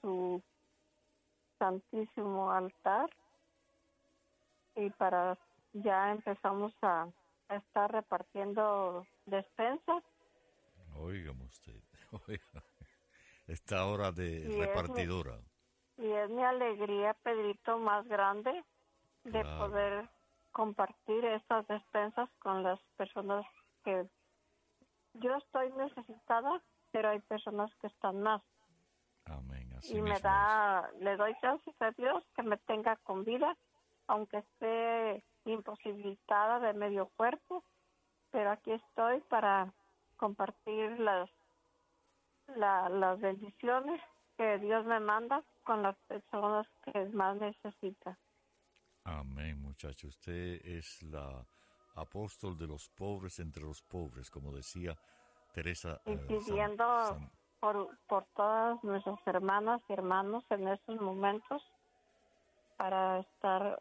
su santísimo altar y ya empezamos a estar repartiendo despensas. Óigame usted, oiga, esta hora de Y repartidora. Es mi alegría, Pedrito, más grande de Claro. poder compartir estas despensas con las personas que yo estoy necesitada, pero hay personas que están más. Amén, así Y mismo le doy gracias a Dios que me tenga con vida, aunque esté imposibilitada de medio cuerpo, pero aquí estoy para compartir las bendiciones que Dios me manda con las personas que más necesitan. Amén, muchacho. Usted es la apóstol de los pobres entre los pobres, como decía Teresa. Y pidiendo por todas nuestras hermanas y hermanos en estos momentos para estar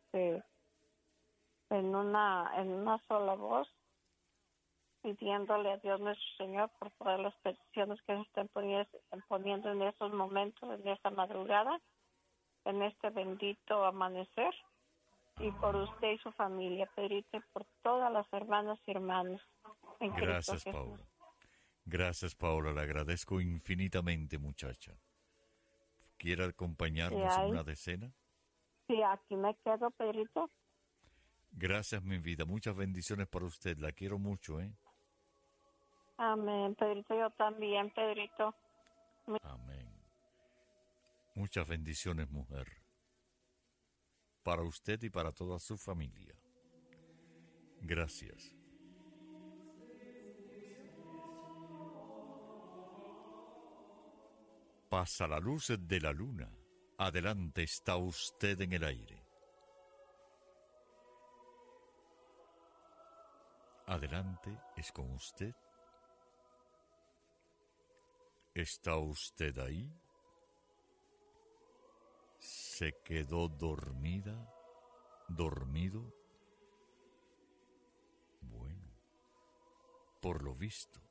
en una sola voz, pidiéndole a Dios nuestro Señor por todas las peticiones que se están poniendo en estos momentos, en esta madrugada, en este bendito amanecer, y por usted y su familia, Pedrito, y por todas las hermanas y hermanos en Gracias, Cristo Jesús. Paula. Gracias, Paula. Le agradezco infinitamente, muchacha. ¿Quiere acompañarnos en una decena? Sí, aquí me quedo, Pedrito. Gracias, mi vida. Muchas bendiciones para usted. La quiero mucho, ¿eh? Amén, Pedrito. Yo también, Pedrito. Amén. Muchas bendiciones, mujer. Para usted y para toda su familia. Gracias. Pasa la luz de la luna. Adelante, está usted en el aire. Adelante, es con usted. ¿Está usted ahí? ¿Se quedó dormida? ¿Dormido? Bueno, por lo visto,